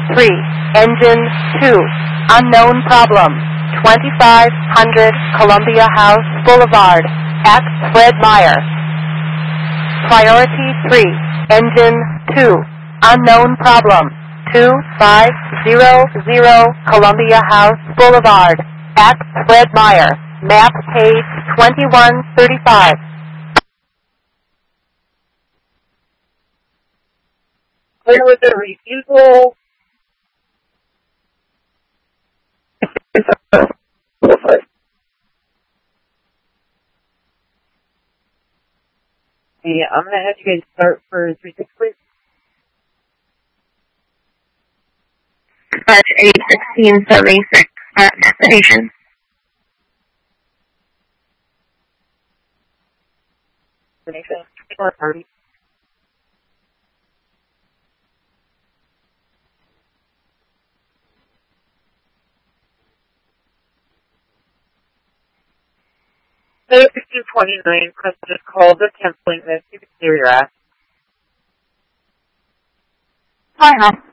3, engine 2, unknown problem, 2500 Columbia House Boulevard, at Fred Meyer. Priority 3, engine 2, unknown problem, 2500 Columbia House Boulevard, at Fred Meyer. Map page 2135. Clear with the refusal. Yeah, I'm going to have you guys start for 36, please. Dispatch 81676, start destination. Destination, or party. Code 1629, customer called the canceling this. You can clear your ass. Hi,